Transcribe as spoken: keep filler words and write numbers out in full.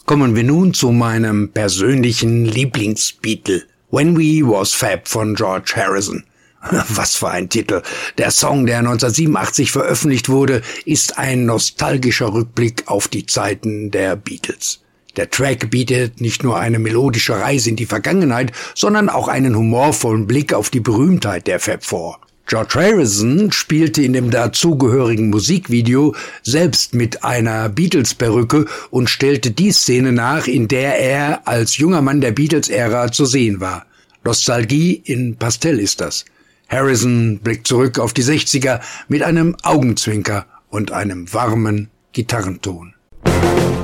Kommen wir nun zu meinem persönlichen Lieblingsbeatle. When We Was Fab von George Harrison. Was für ein Titel. Der Song, der neunzehnhundertsiebenundachtzig veröffentlicht wurde, ist ein nostalgischer Rückblick auf die Zeiten der Beatles. Der Track bietet nicht nur eine melodische Reise in die Vergangenheit, sondern auch einen humorvollen Blick auf die Berühmtheit der Fab Four. George Harrison spielte in dem dazugehörigen Musikvideo selbst mit einer Beatles-Perücke und stellte die Szene nach, in der er als junger Mann der Beatles-Ära zu sehen war. Nostalgie in Pastell ist das. Harrison blickt zurück auf die sechziger mit einem Augenzwinker und einem warmen Gitarrenton.